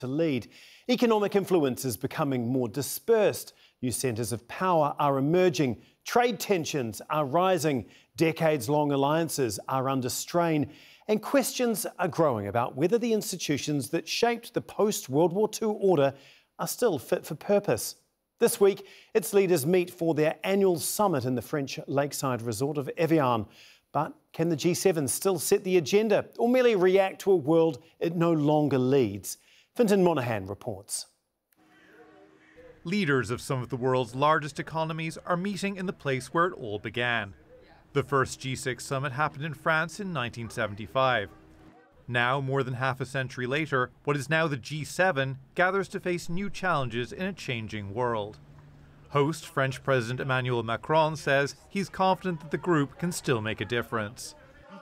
to lead. Economic influence is becoming more dispersed. New centres of power are emerging. Trade tensions are rising. Decades-long alliances are under strain. And questions are growing about whether the institutions that shaped the post-World War II order are still fit for purpose. This week, its leaders meet for their annual summit in the French lakeside resort of Evian. But can the G7 still set the agenda or merely react to a world it no longer leads? Fintan Monahan reports. Leaders of some of the world's largest economies are meeting in the place where it all began. The first G6 summit happened in France in 1975. Now, more than half a century later, what is now the G7 gathers to face new challenges in a changing world. Host French President Emmanuel Macron says he's confident that the group can still make a difference.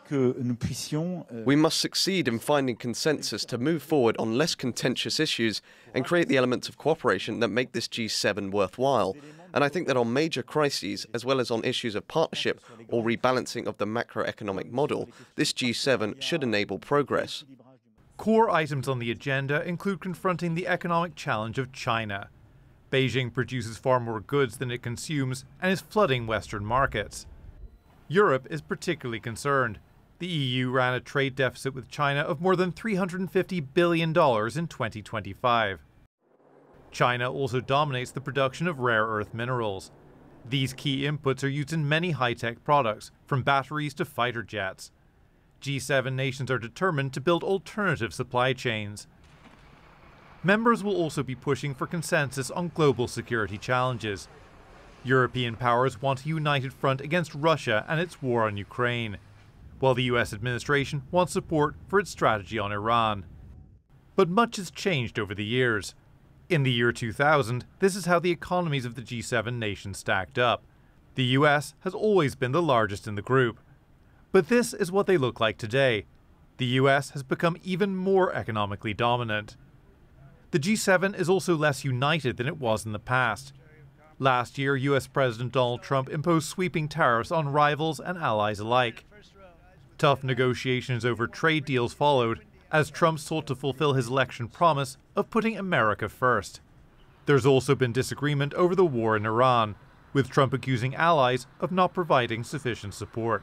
We must succeed in finding consensus to move forward on less contentious issues and create the elements of cooperation that make this G7 worthwhile. And I think that on major crises, as well as on issues of partnership or rebalancing of the macroeconomic model, this G7 should enable progress. Core items on the agenda include confronting the economic challenge of China. Beijing produces far more goods than it consumes and is flooding Western markets. Europe is particularly concerned. The EU ran a trade deficit with China of more than $350 billion in 2025. China also dominates the production of rare earth minerals. These key inputs are used in many high-tech products, from batteries to fighter jets. G7 nations are determined to build alternative supply chains. Members will also be pushing for consensus on global security challenges. European powers want a united front against Russia and its war on Ukraine, while the US administration wants support for its strategy on Iran. But much has changed over the years. In the year 2000, this is how the economies of the G7 nations stacked up. The US has always been the largest in the group. But this is what they look like today. The US has become even more economically dominant. The G7 is also less united than it was in the past. Last year, US President Donald Trump imposed sweeping tariffs on rivals and allies alike. Tough negotiations over trade deals followed, as Trump sought to fulfill his election promise of putting America first. There's also been disagreement over the war in Iran, with Trump accusing allies of not providing sufficient support.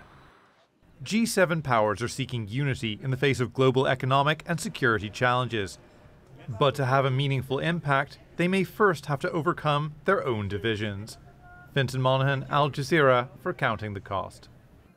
G7 powers are seeking unity in the face of global economic and security challenges. But to have a meaningful impact, they may first have to overcome their own divisions. Fintan Monahan, Al Jazeera, for Counting the Cost.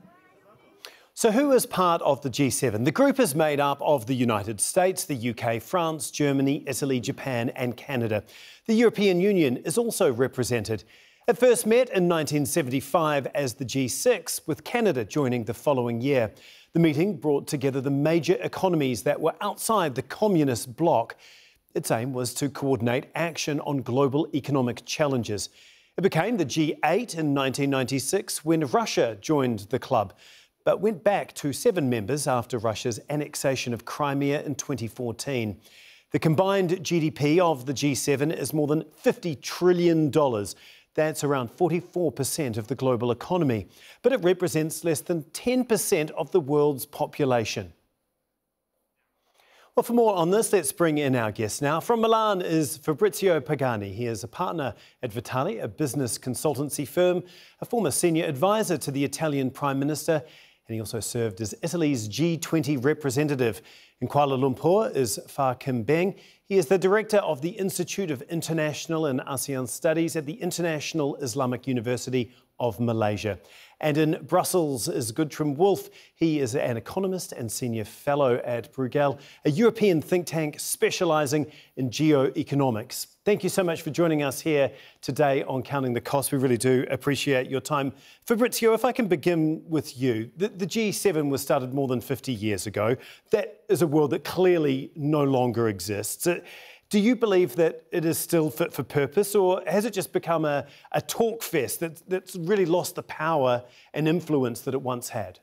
So who is part of the G7? The group is made up of the United States, the UK, France, Germany, Italy, Japan and Canada. The European Union is also represented. It first met in 1975 as the G6, with Canada joining the following year. The meeting brought together the major economies that were outside the communist bloc. Its aim was to coordinate action on global economic challenges. It became the G8 in 1996 when Russia joined the club, but went back to 7 members after Russia's annexation of Crimea in 2014. The combined GDP of the G7 is more than $50 trillion. That's around 44% of the global economy, but it represents less than 10% of the world's population. Well, for more on this, let's bring in our guest now. From Milan is Fabrizio Pagani. He is a partner at Vitali, a business consultancy firm, a former senior advisor to the Italian Prime Minister, and he also served as Italy's G20 representative. In Kuala Lumpur is Fah Kim Beng. He is the director of the Institute of International and ASEAN Studies at the International Islamic University of Malaysia. And in Brussels is Guntram Wolff. He is an economist and senior fellow at Bruegel, a European think tank specialising in geoeconomics. Thank you so much for joining us here today on Counting the Cost. We really do appreciate your time. Fabrizio, if I can begin with you. The G7 was started more than 50 years ago. That is a world that clearly no longer exists. Do you believe that it is still fit for purpose, or has it just become a talk fest that's really lost the power and influence that it once had?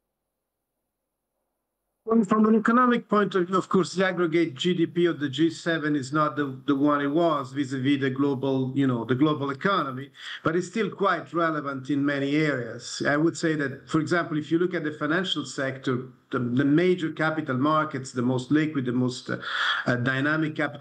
Well, from an economic point of view, of course, the aggregate GDP of the G7 is not the one it was vis-a-vis the global, the global economy, but it's still quite relevant in many areas. I would say that, for example, if you look at the financial sector, the major capital markets, the most liquid, the most dynamic capital